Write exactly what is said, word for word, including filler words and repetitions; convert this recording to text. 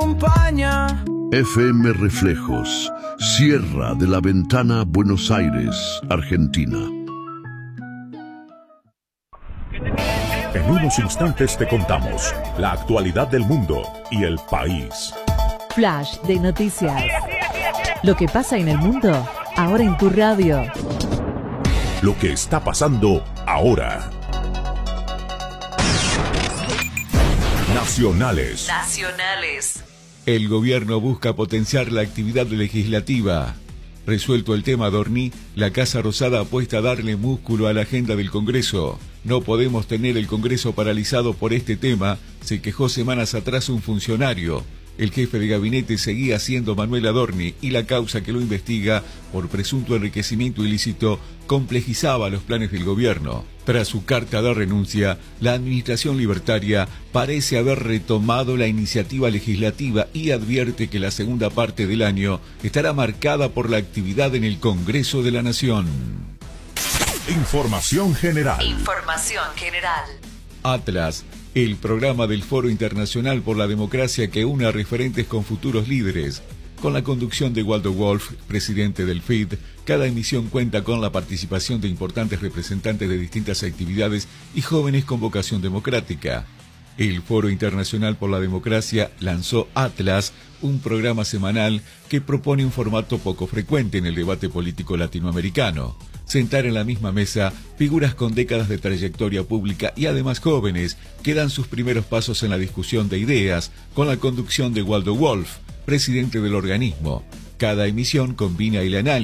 acompaña. F M Reflejos, Sierra de la Ventana, Buenos Aires, Argentina. En unos instantes te contamos la actualidad del mundo y el país. Flash de noticias. Lo que pasa en el mundo, ahora en tu radio. Lo que está pasando ahora. Nacionales. Nacionales. El gobierno busca potenciar la actividad legislativa. Resuelto el tema Dorní, la Casa Rosada apuesta a darle músculo a la agenda del Congreso. No podemos tener el Congreso paralizado por este tema, se quejó semanas atrás un funcionario. El jefe de gabinete seguía siendo Manuel Adorni y la causa que lo investiga por presunto enriquecimiento ilícito complejizaba los planes del gobierno. Tras su carta de renuncia, la administración libertaria parece haber retomado la iniciativa legislativa y advierte que la segunda parte del año estará marcada por la actividad en el Congreso de la Nación. Información general. Información general. Atlas, el programa del Foro Internacional por la Democracia que une a referentes con futuros líderes. Con la conducción de Waldo Wolf, presidente del F I D, cada emisión cuenta con la participación de importantes representantes de distintas actividades y jóvenes con vocación democrática. El Foro Internacional por la Democracia lanzó Atlas, un programa semanal que propone un formato poco frecuente en el debate político latinoamericano. Sentar en la misma mesa figuras con décadas de trayectoria pública y además jóvenes que dan sus primeros pasos en la discusión de ideas con la conducción de Waldo Wolf, presidente del organismo. Cada emisión combina el análisis